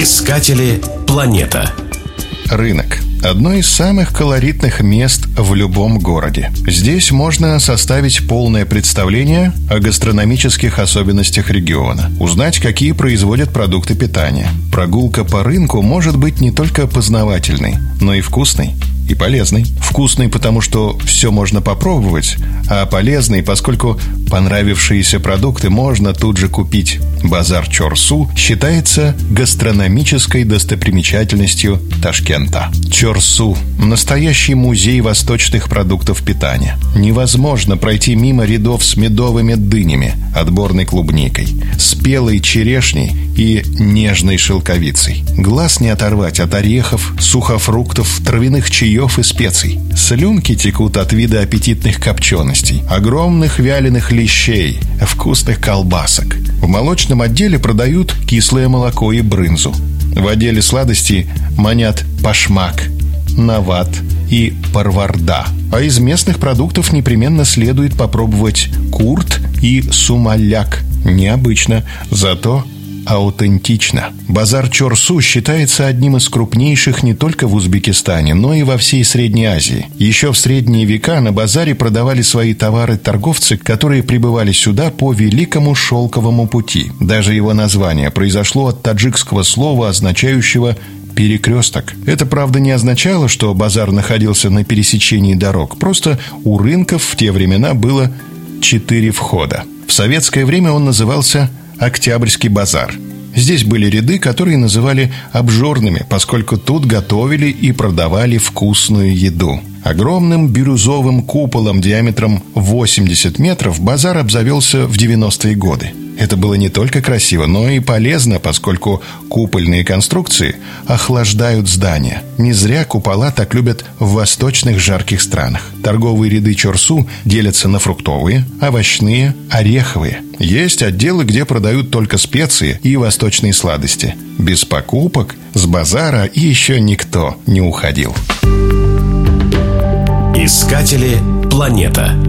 Искатели планета. Рынок – одно из самых колоритных мест в любом городе. Здесь можно составить полное представление о гастрономических особенностях региона, узнать, какие производят продукты питания. Прогулка по рынку может быть не только познавательной, но и вкусной и полезной. Вкусный, потому что все можно попробовать, а полезный, поскольку понравившиеся продукты можно тут же купить. Базар Чорсу считается гастрономической достопримечательностью Ташкента. Чорсу – настоящий музей восточных продуктов питания. Невозможно пройти мимо рядов с медовыми дынями, отборной клубникой, спелой черешней и нежной шелковицей. Глаз не оторвать от орехов, сухофруктов, травяных чаев и специй. Слюнки текут от вида аппетитных копченостей, огромных вяленых лещей, вкусных колбасок. В молочном отделе продают кислое молоко и брынзу. В отделе сладостей манят пашмак, нават и парварда. А из местных продуктов непременно следует попробовать курт и сумаляк. Необычно, зато аутентично. Базар Чорсу считается одним из крупнейших не только в Узбекистане, но и во всей Средней Азии. Еще в средние века на базаре продавали свои товары торговцы, которые прибывали сюда по Великому Шелковому пути. Даже его название произошло от таджикского слова, означающего «перекресток». Это, правда, не означало, что базар находился на пересечении дорог. Просто у рынков в те времена было 4 входа. В советское время он назывался Октябрьский базар. Здесь были ряды, которые называли обжорными, поскольку тут готовили и продавали вкусную еду. Огромным бирюзовым куполом диаметром 80 метров базар обзавелся в 90-е годы. Это было не только красиво, но и полезно, поскольку купольные конструкции охлаждают здания. Не зря купола так любят в восточных жарких странах. Торговые ряды Чорсу делятся на фруктовые, овощные, ореховые. Есть отделы, где продают только специи и восточные сладости. Без покупок с базара еще никто не уходил. Искатели планета.